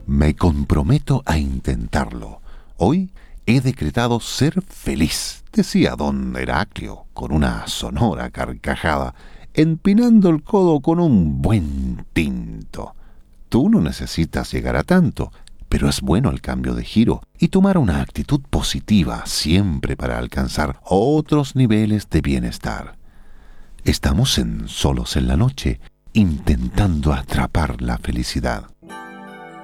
Me comprometo a intentarlo. Hoy he decretado ser feliz, decía don Heraclio, con una sonora carcajada, empinando el codo con un buen tinto. Tú no necesitas llegar a tanto, pero es bueno el cambio de giro y tomar una actitud positiva siempre para alcanzar otros niveles de bienestar. Estamos en Solos en la Noche, intentando atrapar la felicidad.